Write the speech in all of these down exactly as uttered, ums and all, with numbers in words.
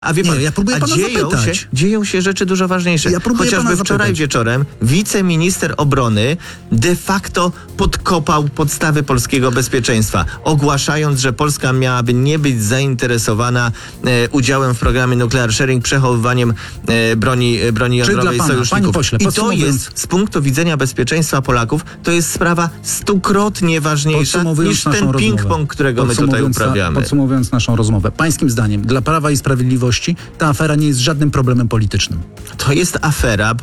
A wie pan, nie, ja próbuję a pana dzieją zapytać. się, dzieją się rzeczy dużo ważniejsze. Ja próbuję Chociażby pana wczoraj zapytać. wieczorem wiceminister obrony de facto podkopał podstawy polskiego bezpieczeństwa, ogłaszając, że Polska miałaby nie być zainteresowana e, udziałem w programie Nuclear Sharing, przechowywaniem e, broni, e, broni Czyli jądrowej dla pana, sojuszników. panie pośle, I to podsumowując- jest z punktu widzenia bezpieczeństwa Polaków, to jest sprawa stukrotnie ważniejsza Podsumowując niż naszą ten ping-pong, rozmowę. którego my tutaj Podsumowując na- uprawiamy. Podsumowując naszą rozmowę. Pańskim zdaniem, dla Prawa i Sprawiedliwości ta afera nie jest żadnym problemem politycznym. To jest afera,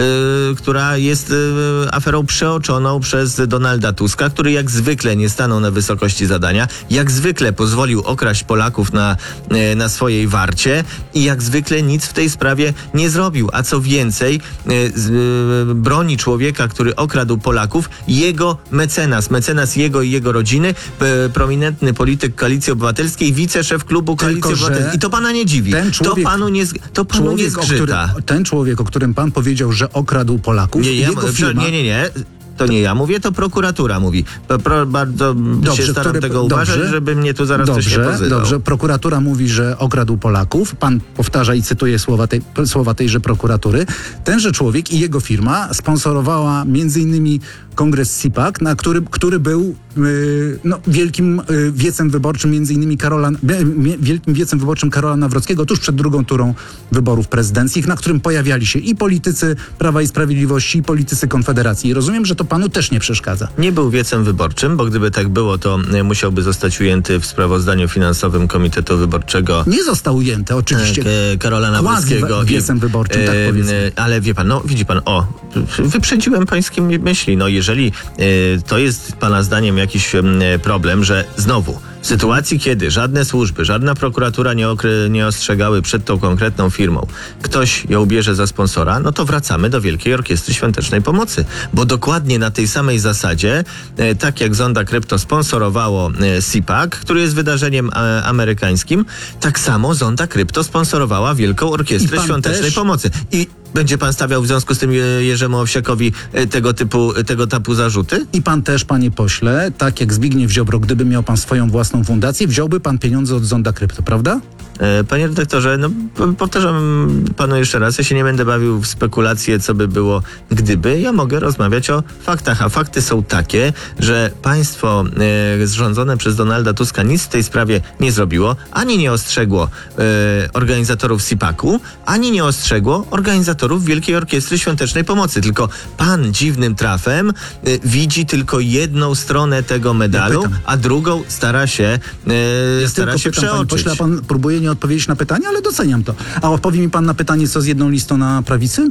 y, która jest y, aferą przeoczoną przez Donalda Tuska, który jak zwykle nie stanął na wysokości zadania, jak zwykle pozwolił okraść Polaków na, y, na swojej warcie i jak zwykle nic w tej sprawie nie zrobił. A co więcej, y, z, y, broni człowieka, który okradł Polaków, jego mecenas, mecenas jego i jego rodziny, y, prominentny polityk Koalicji Obywatelskiej, wiceszef klubu Koalicji Tylko, że Obywatelskiej. I to pana nie dziwi. ten człowiek- to panu nie, z- to panu nie Człowiek, o zgrzyta. którym, ten człowiek, o którym pan powiedział, że okradł Polaków, Nie, ja, jego prze- firma... nie, nie, nie. To nie ja mówię, to prokuratura mówi. Pro, pro, bardzo Dobrze, się staram który- tego uważać, dobrze, żeby mnie tu zaraz ktoś nie Dobrze, pozywał. dobrze. Prokuratura mówi, że okradł Polaków. Pan powtarza i cytuje słowa, tej, słowa tejże prokuratury. Tenże człowiek i jego firma sponsorowała między innymi kongres C I P A C, na który, który był yy, no, wielkim yy, wiecem wyborczym, między innymi Karola, yy, wielkim wiecem wyborczym Karola Nawrockiego tuż przed drugą turą wyborów prezydenckich, na którym pojawiali się i politycy Prawa i Sprawiedliwości, i politycy Konfederacji. I rozumiem, że to panu też nie przeszkadza. Nie był wiecem wyborczym, bo gdyby tak było, to e, musiałby zostać ujęty w sprawozdaniu finansowym Komitetu Wyborczego Nie został ujęty, oczywiście. e, Karola Nawrockiego. Quasi wiecem wyborczym, tak powiedzmy. e, Ale wie pan, no widzi pan, o, wyprzedziłem pańskie myśli. No jeżeli e, to jest pana zdaniem jakiś e, problem, że znowu w sytuacji, kiedy żadne służby, żadna prokuratura nie, okry, nie ostrzegały przed tą konkretną firmą, ktoś ją bierze za sponsora, no to wracamy do Wielkiej Orkiestry Świątecznej Pomocy. Bo dokładnie na tej samej zasadzie, e, tak jak Zonda Krypto sponsorowało e, C I P A C, który jest wydarzeniem e, amerykańskim, tak samo Zonda Krypto sponsorowała Wielką Orkiestrę I pan Świątecznej też- Pomocy. I będzie pan stawiał w związku z tym e, Jerzemu Owsiakowi e, tego typu, e, tego typu zarzuty? I pan też, panie pośle, tak jak Zbigniew Ziobro, gdyby miał pan swoją własną fundację, wziąłby pan pieniądze od Zonda Krypto, prawda? E, Panie redaktorze, no p- powtarzam panu jeszcze raz, ja się nie będę bawił w spekulacje, co by było gdyby. Ja mogę rozmawiać o faktach, a fakty są takie, że państwo e, zrządzone przez Donalda Tuska nic w tej sprawie nie zrobiło, ani nie ostrzegło e, organizatorów C I P A C-u, ani nie ostrzegło organizatorów Wielkiej Orkiestry Świątecznej Pomocy. Tylko pan dziwnym trafem e, widzi tylko jedną stronę tego medalu, pytam. a drugą stara się, e, Ja stara tylko się pytam, panie przeoczyć. pośle, a pan próbuje nie odpowiedzieć na pytanie, ale doceniam to. A odpowie mi pan na pytanie, co z jedną listą na prawicy?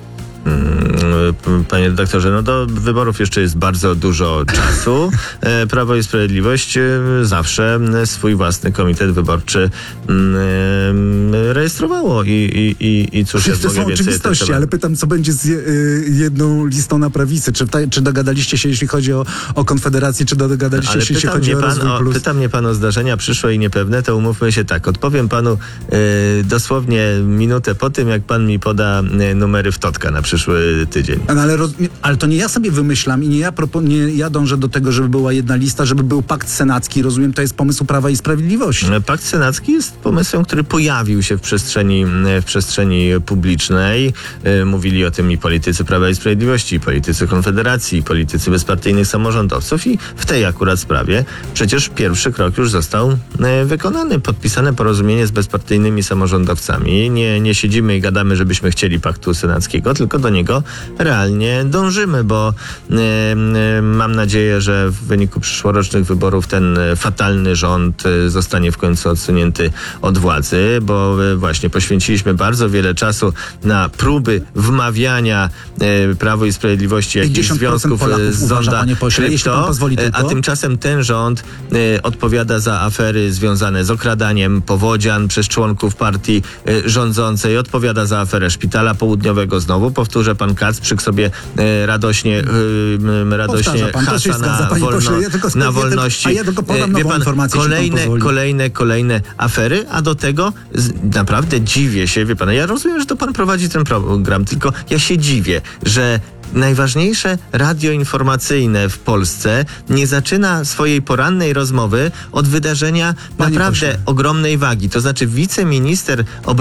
Panie redaktorze, no do wyborów jeszcze jest bardzo dużo czasu. E, Prawo i Sprawiedliwość e, zawsze swój własny komitet wyborczy mm, e, rejestrowało i, i, i, i cóż, ja To mogę są więcej oczywistości, temat- ale pytam, co będzie z je, y, jedną listą na prawicy? Czy, ta, czy dogadaliście się, jeśli chodzi o, o Konfederację, czy dogadaliście Ale się, jeśli pyta chodzi mnie, o pan Rozwój o, Plus? pyta mnie pan o zdarzenia przyszłe i niepewne, to umówmy się tak. Odpowiem panu e, dosłownie minutę po tym, jak pan mi poda e, numery w Totka na przyszły tydzień. No, ale, roz, nie, ale to nie ja sobie wymyślam i nie ja, propo, nie ja dążę do tego, żeby była jedna lista, żeby był pakt senacki. Rozumiem, to jest pomysł Prawa i Sprawiedliwości. Pakt senacki jest pomysłem, który pojawił się w przestrzeni, w przestrzeni publicznej. E, Mówili o tym i politycy Prawa i Sprawiedliwości, i politycy Konfederacji, i politycy bezpartyjnych samorządowców i w tej akurat sprawie przecież pierwszy krok już został e, wykonany. Podpisane porozumienie z bezpartyjnymi samorządowcami. Nie, nie siedzimy i gadamy, żebyśmy chcieli paktu senackiego, tylko do niego realnie dążymy, bo e, e, mam nadzieję, że w wyniku przyszłorocznych wyborów ten e, fatalny rząd e, zostanie w końcu odsunięty od władzy, bo e, właśnie poświęciliśmy bardzo wiele czasu na próby wmawiania e, Prawu i Sprawiedliwości jakichś pięćdziesiąt procent związków e, Polaków z uważa, Zonda panie pośle, jeśli pan Krypto, pozwoli e, a tylko. tymczasem ten rząd e, odpowiada za afery związane z okradaniem powodzian przez członków partii e, rządzącej, odpowiada za aferę Szpitala Południowego. Znowu powtórzę, pan Kacprzyk sobie e, radośnie, e, radośnie Powtarza pan, to się hasa zgadza, na, panie wolno, pośle. Ja tylko- na ja tylko- wolności. a ja tylko podam E, wie nową pan, informację, jeśli pan kolejne, pozwoli. kolejne, kolejne afery, a do tego z, na naprawdę dziwię się, wie pan, ja rozumiem, że to pan prowadzi ten program, tylko ja się dziwię, że najważniejsze radio informacyjne w Polsce nie zaczyna swojej porannej rozmowy od wydarzenia Panie naprawdę pośle. ogromnej wagi. To znaczy wiceminister obrony